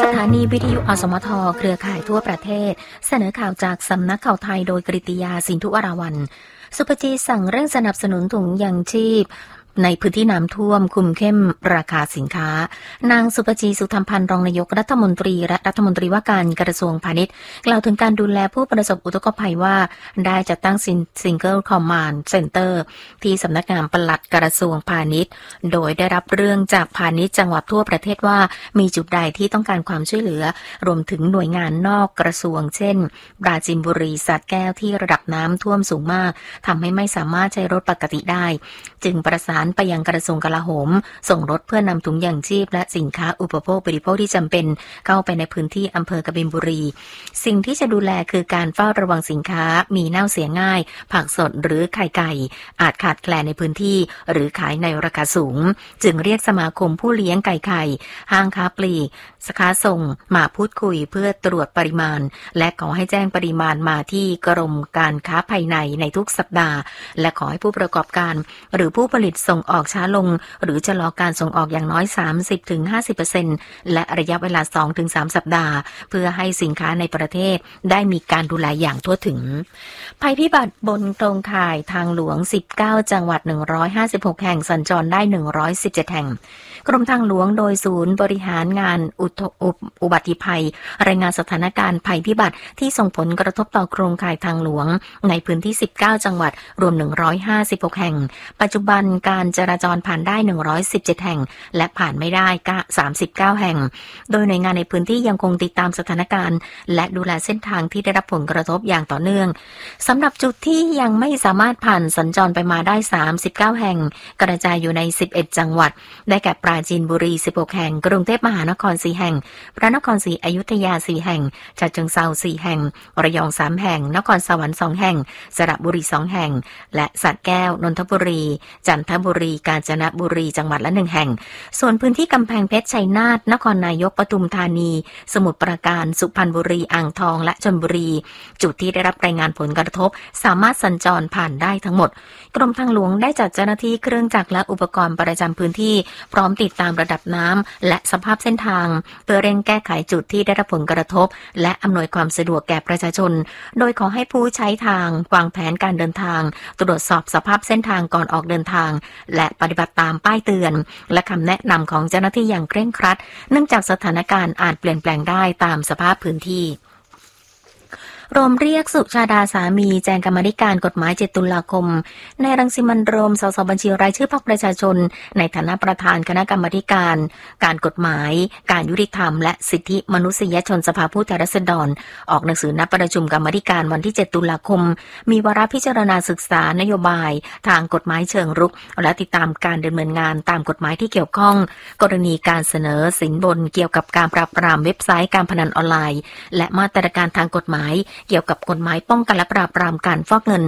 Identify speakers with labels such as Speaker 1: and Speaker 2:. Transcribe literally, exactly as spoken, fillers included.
Speaker 1: ถานีวิทยุอสมทเครือข่ายทั่วประเทศเสนอข่าวจากสำนักข่าวไทยโดยกฤติยาสินธุวราวัลย์สุภจีสั่งเร่งสนับสนุนถุงยังชีพในพื้นที่น้ำท่วมคุมเข้มราคาสินค้านางสุภจีสุธรรมพันธ์รองนายกรัฐมนตรีและรัฐมนตรีว่าการกระทรวงพาณิชย์กล่าวถึงการดูแลผู้ประสบอุทกภัยว่าได้จัดตั้งซิงเกิลคอมมานด์เซ็นเตอร์ที่สำนักงานปลัดกระทรวงพาณิชย์โดยได้รับเรื่องจากพาณิชย์จังหวัดทั่วประเทศว่ามีจุดใดที่ต้องการความช่วยเหลือรวมถึงหน่วยงานนอกกระทรวงเช่นปราจีนบุรีสระแก้วที่ระดับน้ำท่วมสูงมากทำให้ไม่สามารถใช้รถปกติได้จึงประสานไปยังกระทรวงกลาโหมส่งรถเพื่อนำถุงยางชีพและสินค้าอุปโภคบริโภคที่จำเป็นเข้าไปในพื้นที่อำเภอกบินบุรีสิ่งที่จะดูแลคือการเฝ้าระวังสินค้ามีเน่าเสียง่ายผักสดหรือไข่ไก่อาจขาดแคลนในพื้นที่หรือขายในราคาสูงจึงเรียกสมาคมผู้เลี้ยงไก่ไข่ห้างค้าปลีกสค้าส่งมาพูดคุยเพื่อตรวจปริมาณและขอให้แจ้งปริมาณมาที่กรมการค้าภายในในทุกสัปดาห์และขอให้ผู้ประกอบการหรือผู้ผลิตส่งออกช้าลงหรือชะลอการส่งออกอย่างน้อย สามสิบถึงห้าสิบเปอร์เซ็นต์ และระยะเวลา สองถึงสาม สัปดาห์เพื่อให้สินค้าในประเทศได้มีการดูแลอย่างทั่วถึงภัยพิบัติบนโครงข่ายทางหลวงสิบเก้าจังหวัดหนึ่งร้อยห้าสิบหกแห่งสัญจรได้หนึ่งร้อยสิบเจ็ดแห่งกรมทางหลวงโดยศูนย์บริหารงานอุทอุอุบัติภัยรายงานสถานการณ์ภัยพิบัติที่ส่งผลกระทบต่อโครงข่ายทางหลวงในพื้นที่สิบเก้าจังหวัดรวมหนึ่งร้อยห้าสิบหกแห่งปัจจุบันการจราจรผ่านได้หนึ่งร้อยสิบเจ็ดแห่งและผ่านไม่ได้สามสิบเก้าแห่งโดยหน่วยงานในพื้นที่ยังคงติดตามสถานการณ์และดูแลเส้นทางที่ได้รับผลกระทบอย่างต่อเนื่องสำหรับจุดที่ยังไม่สามารถผ่านสัญจรไปมาได้สามสิบเก้าแห่งกระจายอยู่ในสิบเอ็ดจังหวัดได้แก่ปราจีนบุรีสิบหกแห่งกรุงเทพมหานครสี่แห่งพระนครศรีอยุธยาสี่แห่งฉะเชิงเทราสี่แห่งระยองสามแห่งนครสวรรค์สองแห่งสระบุรีสองแห่งและสระแก้วนนทบุรีจันทบุรีกาญจนบุรีจังหวัดละหนึ่งแห่งส่วนพื้นที่กำแพงเพชรชัยนาทนครนายกปทุมธานีสมุทรปราการสุพรรณบุรีอ่างทองและชลบุรีจุดที่ได้รับรายงานผลกระทบสามารถสัญจรผ่านได้ทั้งหมดกรมทางหลวงได้จัดเจ้าหน้าที่เครื่องจักรและอุปกรณ์ประจำพื้นที่พร้อมติดตามระดับน้ำและสภาพเส้นทางเพื่อเร่งแก้ไขจุดที่ได้รับผลกระทบและอำนวยความสะดวกแก่ประชาชนโดยขอให้ผู้ใช้ทางวางแผนการเดินทางตรวจสอบสภาพเส้นทางก่อนออกเดินทางและปฏิบัติตามป้ายเตือนและคำแนะนำของเจ้าหน้าที่อย่างเคร่งครัดเนื่องจากสถานการณ์อาจเปลี่ยนแปลงได้ตามสภาพพื้นที่รวมเรียกสุชาดาสามีแจงกรรมาธิการกฎหมายเจ็ดตุลาคมในรังสิมันต์โรมสสบัญชีรายชื่อพรรคประชาชนในฐานะประธานคณะกรรมาธิการการกฎหมายการยุติธรรมและสิทธิมนุษยชนสภาผู้แทนราษฎรออกหนังสือนัดประชุมกรรมาธิการวันที่เจ็ดตุลาคมมีวาระพิจารณาศึกษานโยบายทางกฎหมายเชิงรุกและติดตามการดำเนินงานตามกฎหมายที่เกี่ยวข้องกรณีการเสนอสินบนเกี่ยวกับการปราบปรามเว็บไซต์การพนันออนไลน์และมาตรการทางกฎหมายเกี่ยวกับกฎหมายป้องกันและปราบปรามการฟอกเงิน